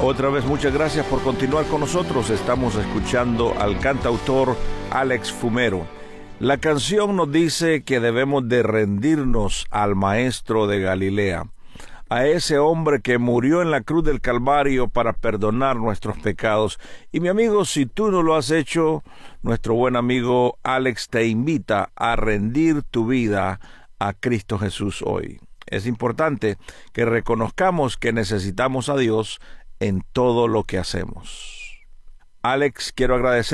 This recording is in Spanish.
Otra vez muchas gracias por continuar con nosotros. Estamos escuchando al cantautor Alex Fumero. La canción nos dice que debemos de rendirnos al Maestro de Galilea, a ese hombre que murió en la cruz del Calvario para perdonar nuestros pecados. Y mi amigo, si tú no lo has hecho, nuestro buen amigo Alex te invita a rendir tu vida a Cristo Jesús hoy. Es importante que reconozcamos que necesitamos a Dios en todo lo que hacemos. Alex, quiero agradecer